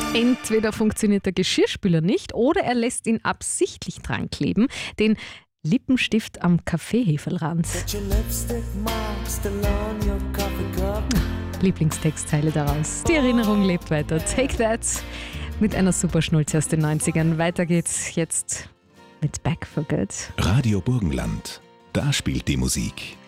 Entweder funktioniert der Geschirrspüler nicht oder er lässt ihn absichtlich dran kleben. Den Lippenstift am Kaffeehefelrand. Lieblingstextteile daraus. Die Erinnerung lebt weiter. Take That mit einer super Schnulze aus den 90ern. Weiter geht's jetzt mit Back for Good. Radio Burgenland, da spielt die Musik.